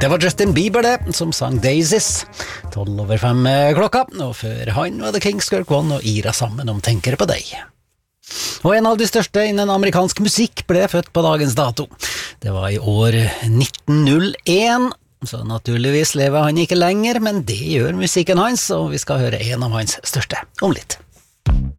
Det var Justin Bieber det, som sang Daisies. 5:12 klokka, og før han var det Kings, Kirk One og Ira sammen om Tenker på deg. Og en av de største innen amerikansk musikk ble født på dagens dato. Det var i år 1901, så naturligvis lever han ikke lenger, men det gjør musikken hans, og vi skal høre en av hans største om litt.